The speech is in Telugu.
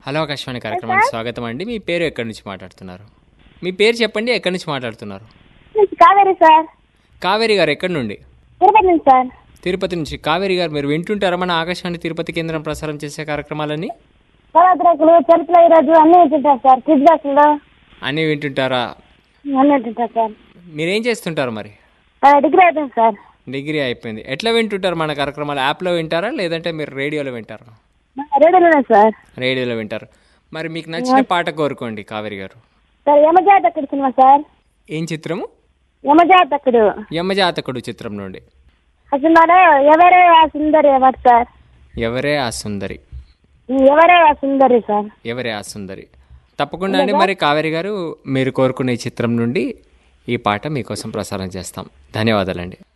హలో ఆకాశవాణి కార్యక్రమానికి స్వాగతం అండి. మీ పేరు ఎక్కడి నుంచి మాట్లాడుతున్నారు? మీ పేరు చెప్పండి, ఎక్కడి నుంచి మాట్లాడుతున్నారు? కావేరి సార్. కావేరి గారు ఎక్కడి నుండి? తిరుపతి నుంచి సార్. తిరుపతి నుంచి. కావేరి గారు, మీరు వింటుంటారా మన ఆకాశవాణి తిరుపతి కేంద్రం ప్రసారం చేసే కార్యక్రమాలన్నీ? నవరాత్రులు, చరిత్ర ఈరోజు అన్నీ వింటుంటారు సార్. క్విజ్ బాక్స్లో అన్నీ వింటుంటారా? అన్నీ వింటుంటారు సార్. మీరేం చేస్తుంటారు మరి? డిగ్రీ అయిపోయింది సార్. డిగ్రీ అయిపోయింది. ఎట్లా వింటుంటారు మన కార్యక్రమాలు? యాప్లో వింటారా లేదంటే మీరు రేడియోలో వింటారా? రేడియోలోనే సార్. రేడియోలో వింటారు. మరి మీకు నచ్చిన పాట కోరుకోండి కావేరి గారు. Sir Yamajathakudu cinema sir. ఏం చిత్రము? యమజాతకుడు. యమజాతకుడు చిత్రం నుండి ఆ సినిమాలో ఎవరే ఆ సుందరి ఎవరు సార్? ఎవరే ఆ సుందరి. ఎవరే ఆ సుందరి సార్. ఎవరే ఆ సుందరి. తప్పకుండా అండి. మరి కావేరి గారు, మీరు కోరుకునే చిత్రం నుండి ఈ పాట మీకోసం ప్రసారం చేస్తాం. ధన్యవాదాలండి.